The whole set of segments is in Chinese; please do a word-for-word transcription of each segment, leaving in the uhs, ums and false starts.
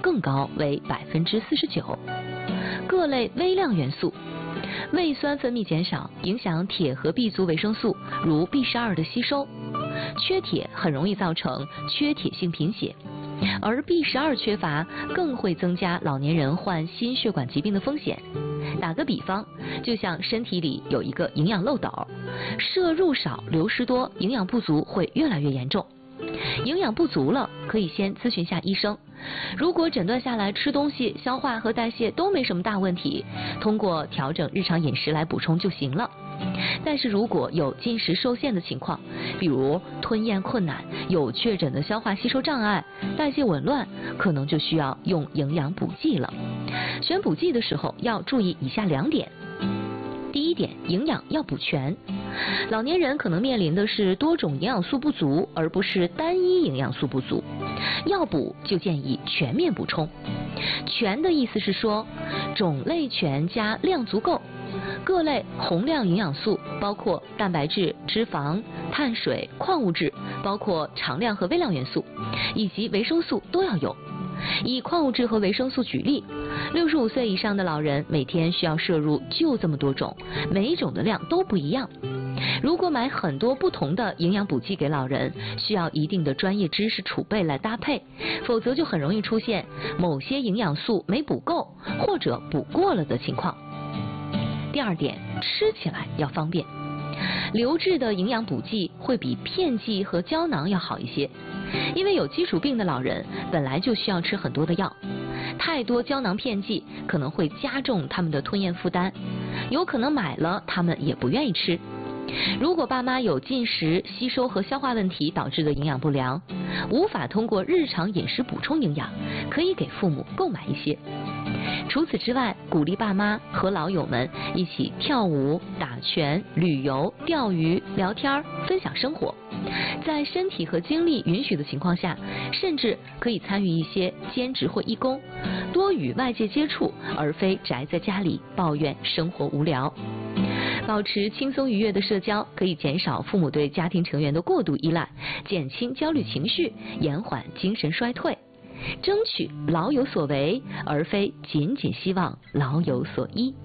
更高，为百分之四十九。各类微量元素，胃酸分泌减少，影响铁和 B 族维生素，如 B 十二 的吸收。缺铁很容易造成缺铁性贫血，而 B 十二 缺乏更会增加老年人患心血管疾病的风险。打个比方，就像身体里有一个营养漏斗，摄入少，流失多，营养不足会越来越严重。营养不足了，可以先咨询下医生。如果诊断下来吃东西、消化和代谢都没什么大问题，通过调整日常饮食来补充就行了。但是如果有进食受限的情况，比如吞咽困难、有确诊的消化吸收障碍、代谢紊乱，可能就需要用营养补剂了。选补剂的时候要注意以下两点。第一点，营养要补全。老年人可能面临的是多种营养素不足，而不是单一营养素不足。要补就建议全面补充。全的意思是说，种类全加量足够。各类宏量营养素包括蛋白质、脂肪、碳水、矿物质，包括常量和微量元素，以及维生素都要有。以矿物质和维生素举例，六十五岁以上的老人每天需要摄入就这么多种，每一种的量都不一样。如果买很多不同的营养补剂给老人，需要一定的专业知识储备来搭配，否则就很容易出现某些营养素没补够或者补过了的情况。第二点，吃起来要方便。流质的营养补剂会比片剂和胶囊要好一些，因为有基础病的老人本来就需要吃很多的药，太多胶囊片剂可能会加重他们的吞咽负担，有可能买了他们也不愿意吃。如果爸妈有进食、吸收和消化问题导致的营养不良，无法通过日常饮食补充营养，可以给父母购买一些。除此之外，鼓励爸妈和老友们一起跳舞、打拳、旅游、钓鱼、聊天、分享生活。在身体和精力允许的情况下，甚至可以参与一些兼职或义工，多与外界接触，而非宅在家里抱怨生活无聊。保持轻松愉悦的社交，可以减少父母对家庭成员的过度依赖，减轻焦虑情绪，延缓精神衰退。争取老有所为，而非仅仅希望老有所依。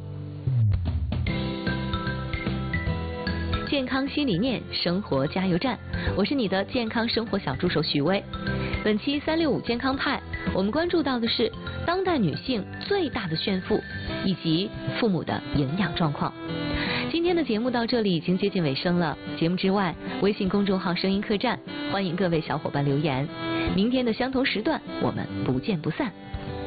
健康新理念，生活加油站，我是你的健康生活小助手许巍。本期三六五健康派，我们关注到的是当代女性最大的炫富，以及父母的营养状况。今天的节目到这里已经接近尾声了。节目之外，微信公众号声音客栈，欢迎各位小伙伴留言。明天的相同时段，我们不见不散。